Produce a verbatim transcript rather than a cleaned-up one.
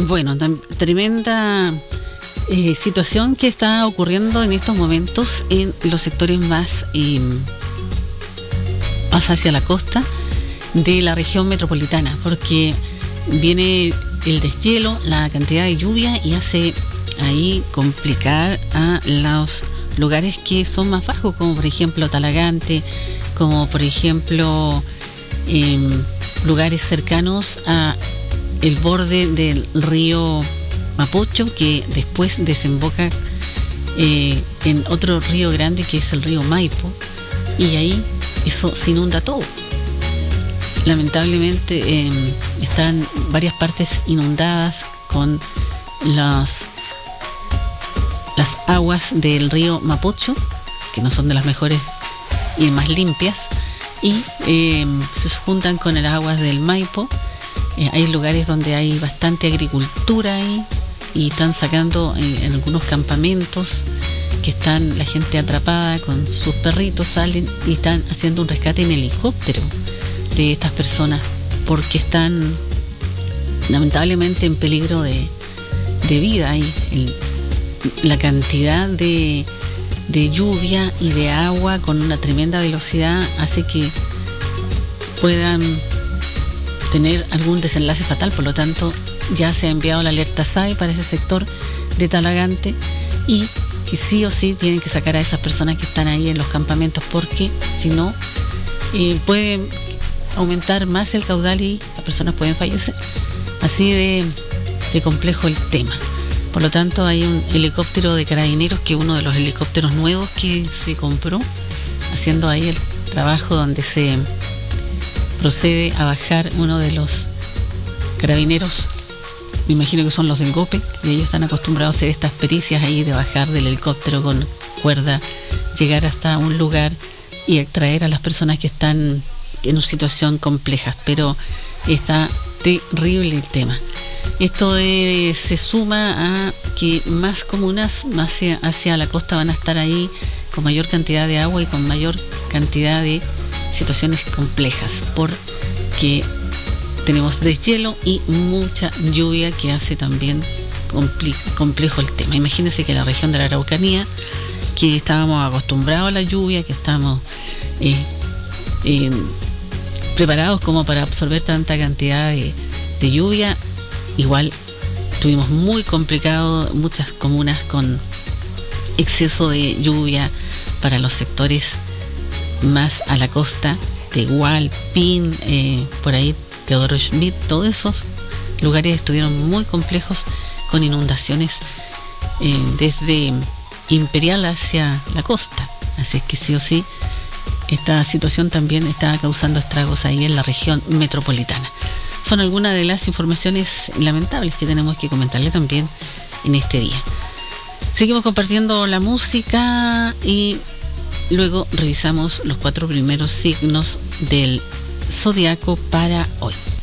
Bueno, tan, tremenda eh, situación que está ocurriendo en estos momentos en los sectores más, eh, más hacia la costa de la región metropolitana, porque viene el deshielo, la cantidad de lluvia y hace ahí complicar a los lugares que son más bajos, como por ejemplo Talagante, como por ejemplo eh, lugares cercanos a el borde del río Mapocho, que después desemboca eh, en otro río grande que es el río Maipo, y ahí eso se inunda todo. Lamentablemente eh, están varias partes inundadas con las, las aguas del río Mapocho, que no son de las mejores y más limpias, y eh, se juntan con las aguas del Maipo. Eh, hay lugares donde hay bastante agricultura ahí y están sacando eh, en algunos campamentos que están la gente atrapada con sus perritos, salen y están haciendo un rescate en helicóptero de estas personas porque están lamentablemente en peligro de, de vida ahí. El, la cantidad de, de lluvia y de agua con una tremenda velocidad hace que puedan tener algún desenlace fatal. Por lo tanto, ya se ha enviado la alerta S A E para ese sector de Talagante y que sí o sí tienen que sacar a esas personas que están ahí en los campamentos, porque si no eh, puede aumentar más el caudal y las personas pueden fallecer. Así de, de complejo el tema. Por lo tanto, hay un helicóptero de carabineros, que es uno de los helicópteros nuevos que se compró, haciendo ahí el trabajo donde se procede a bajar uno de los carabineros, me imagino que son los del GOPE, y ellos están acostumbrados a hacer estas pericias ahí de bajar del helicóptero con cuerda, llegar hasta un lugar y extraer a las personas que están en una situación compleja. Pero está terrible el tema. Esto eh, se suma a que más comunas hacia, hacia la costa van a estar ahí con mayor cantidad de agua y con mayor cantidad de situaciones complejas, porque tenemos deshielo y mucha lluvia que hace también complejo el tema. Imagínense que la región de la Araucanía, que estábamos acostumbrados a la lluvia, que estamos eh, eh, preparados como para absorber tanta cantidad de, de lluvia, igual tuvimos muy complicado muchas comunas con exceso de lluvia para los sectores más a la costa, Tehual, Pin, eh, por ahí Teodoro Schmidt, todos esos lugares estuvieron muy complejos con inundaciones eh, desde Imperial hacia la costa. Así es que sí o sí, esta situación también está causando estragos ahí en la región metropolitana. Son algunas de las informaciones lamentables que tenemos que comentarle también en este día. Seguimos compartiendo la música y luego revisamos los cuatro primeros signos del zodiaco para hoy.